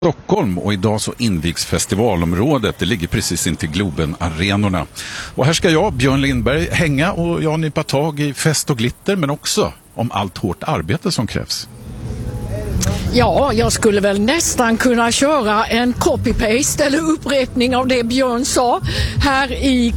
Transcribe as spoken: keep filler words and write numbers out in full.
Stockholm och idag så invigs festivalområdet. Det ligger precis intill Globen-arenorna. Och här ska jag, Björn Lindberg, hänga och jag nypa tag i fest och glitter, men också om allt hårt arbete som krävs. Ja, jag skulle väl nästan kunna köra en copy-paste eller upprepning av det Björn sa här i